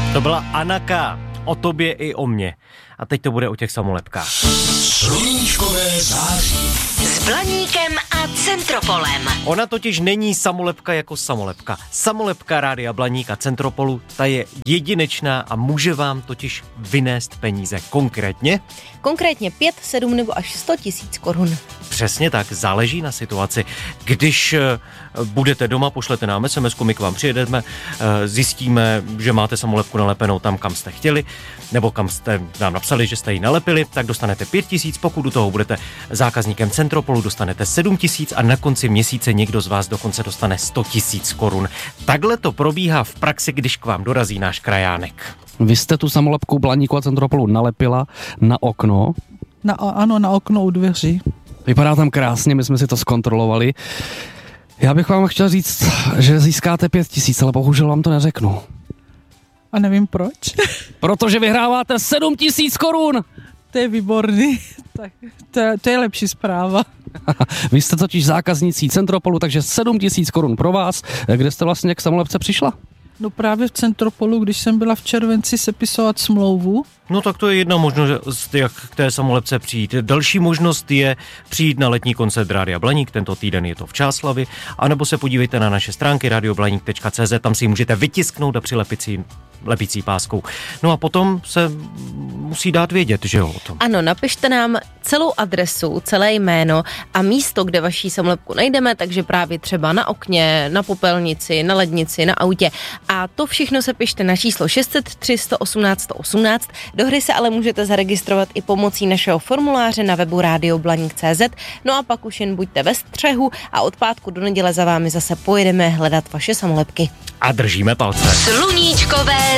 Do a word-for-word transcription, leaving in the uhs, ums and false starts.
To byla Anaka, o tobě i o mně. A teď to bude o těch samolepkách. Sluníčkové září. S Blaníkem a Centropolem. Ona totiž není samolepka jako samolepka. Samolepka Rádia Blaník a Centropolu, ta je jedinečná a může vám totiž vynést peníze. Konkrétně? Konkrétně pět, sedm nebo až sto tisíc korun. Přesně tak, záleží na situaci. Když budete doma, pošlete nám es em esku, my k vám přijedeme, zjistíme, že máte samolepku nalepenou tam, kam jste chtěli, nebo kam jste nám napsali, že jste ji nalepili, tak dostanete pět tisíc, pokud u toho budete zákazníkem Centropolu, dostanete sedm tisíc a na konci měsíce někdo z vás dokonce dostane sto tisíc korun. Takhle to probíhá v praxi, když k vám dorazí náš krajánek. Vy jste tu samolepku Blaníku a Centropolu nalepila na okno? Na, ano, na okno u dveří. Vypadá tam krásně, my jsme si to zkontrolovali. Já bych vám chtěl říct, že získáte pět tisíc, ale bohužel vám to neřeknu. A nevím proč. Protože vyhráváte sedm tisíc korun. To je výborný. Tak to, to je lepší zpráva. Vy jste totiž zákaznicí Centropolu, takže sedm tisíc korun pro vás. Kde jste vlastně k samolepce přišla? No právě v Centropolu, když jsem byla v červenci sepisovat smlouvu. No tak to je jedna možnost, jak k té samolepce přijít. Další možnost je přijít na letní koncert Rádia Blaník, tento týden je to v Čáslavi, anebo se podívejte na naše stránky radio blaník tečka cé zet, tam si ji můžete vytisknout a přilepit si lepící páskou. No a potom se musí dát vědět, že jo, o tom. Ano, napište nám celou adresu, celé jméno a místo, kde vaší samolepku najdeme, takže právě třeba na okně, na popelnici, na lednici, na autě. A to všechno se pište na číslo šest set tři, sto osmnáct, sto osmnáct. Do hry se ale můžete zaregistrovat i pomocí našeho formuláře na webu radio blaník tečka cé zet. No a pak už jen buďte ve střehu a od pátku do neděle za vámi zase pojedeme hledat vaše samolepky. A držíme palce. Sluníčkové